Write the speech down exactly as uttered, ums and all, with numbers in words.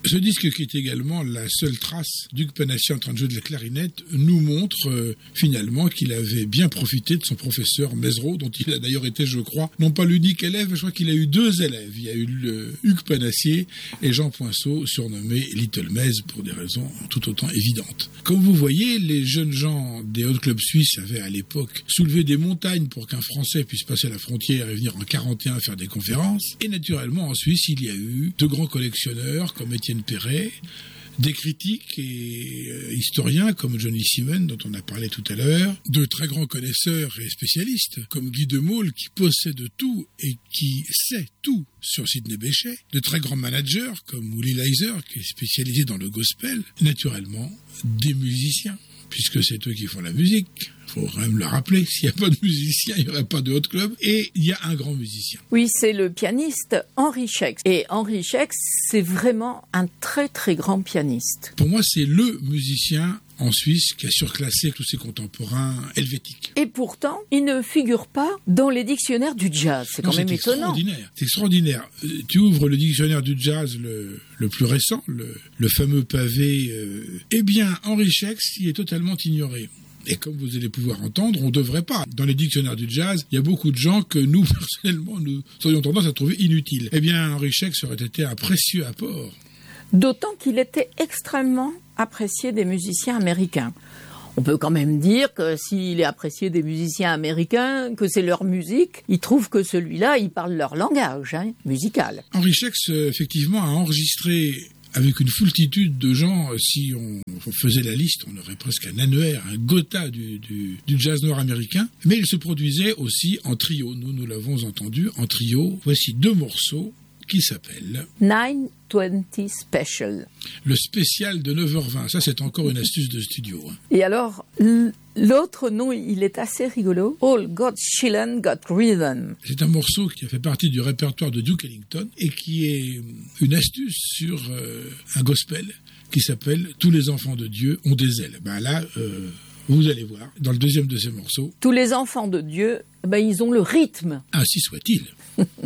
Ce disque, qui est également la seule trace d'Hugues Panaccia en train de jouer de la clarinette, nous montre euh, finalement qu'il avait bien profité de son professeur Mesereau, dont il a d'ailleurs été, je crois, non pas l'unique élève, mais je crois qu'il a eu deux élèves. Il y a eu le Hugues Panassier et Jean Poinceau, surnommé Little Mez pour des raisons tout autant évidentes. Comme vous voyez, les jeunes gens des hot clubs suisses avaient à l'époque soulevé des montagnes pour qu'un Français puisse passer la frontière et venir en quarante et un faire des conférences. Et naturellement, en Suisse, il y a eu de grands collectionneurs comme Étienne Perret, des critiques et euh, historiens comme Johnny Simon, dont on a parlé tout à l'heure, de très grands connaisseurs et spécialistes comme Guy Demôle, qui possède tout et qui sait tout sur Sidney Bechet, de très grands managers comme Willie Leiser, qui est spécialisé dans le gospel, naturellement des musiciens, puisque c'est eux qui font la musique. Il faut quand même le rappeler, s'il n'y a pas de musicien, il n'y aurait pas de hot club. Et il y a un grand musicien. Oui, c'est le pianiste Henri Schex. Et Henri Schex, c'est vraiment un très très grand pianiste. Pour moi, c'est le musicien en Suisse qui a surclassé tous ses contemporains helvétiques. Et pourtant, il ne figure pas dans les dictionnaires du jazz. C'est quand non, même c'est étonnant. Extraordinaire. C'est extraordinaire. Euh, tu ouvres le dictionnaire du jazz, le, le plus récent, le, le fameux pavé. Euh, eh bien, Henri Schex y est totalement ignoré. Et comme vous allez pouvoir entendre, on ne devrait pas. Dans les dictionnaires du jazz, il y a beaucoup de gens que nous, personnellement, nous aurions tendance à trouver inutiles. Eh bien, Henri Schex aurait été un précieux apport. D'autant qu'il était extrêmement apprécié des musiciens américains. On peut quand même dire que s'il est apprécié des musiciens américains, que c'est leur musique, ils trouvent que celui-là, il parle leur langage hein, musical. Henri Schex, effectivement, a enregistré avec une foultitude de gens. Si on, on faisait la liste, on aurait presque un annuaire, un Gotha du, du, du jazz nord-américain. Mais il se produisait aussi en trio. Nous, nous l'avons entendu en trio. Voici deux morceaux qui s'appellent nine twenty Special. Le spécial de neuf heures vingt. Ça, c'est encore une astuce de studio. Hein. Et alors, l'autre nom, il est assez rigolo. All Got Chillin' Got Rhythm. C'est un morceau qui a fait partie du répertoire de Duke Ellington et qui est une astuce sur euh, un gospel qui s'appelle « Tous les enfants de Dieu ont des ailes ». Ben là, euh, vous allez voir, dans le deuxième de ces morceaux. Tous les enfants de Dieu, ben, ils ont le rythme. Ainsi soit-il.